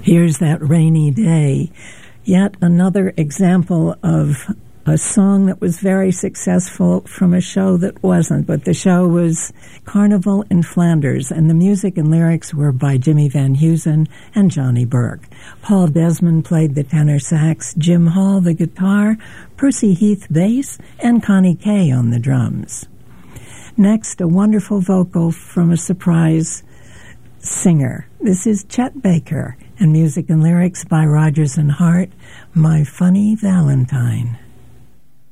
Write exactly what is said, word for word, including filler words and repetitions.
Here's That Rainy Day. Yet another example of a song that was very successful from a show that wasn't, but the show was Carnival in Flanders, and the music and lyrics were by Jimmy Van Heusen and Johnny Burke. Paul Desmond played the tenor sax, Jim Hall the guitar, Percy Heath bass, and Connie Kay on the drums. Next, a wonderful vocal from a surprise singer. This is Chet Baker, and music and lyrics by Rodgers and Hart, My Funny Valentine.